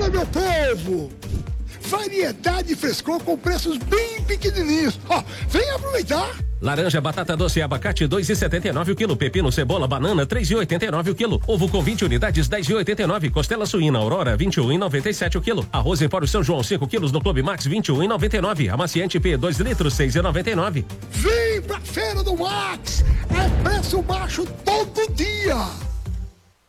Fala, meu povo! Variedade e frescor com preços bem pequenininhos. Ó, vem aproveitar! Laranja, batata doce e abacate 2,79 o quilo. Pepino, cebola, banana 3,89 o quilo. Ovo com 20 unidades 10,89. Costela suína Aurora 21,97 o quilo. Arroz em pó São João 5 quilos no Clube Max 21,99. Amaciante P 2 litros 6,99. Vem pra Feira do Max! É preço baixo todo dia!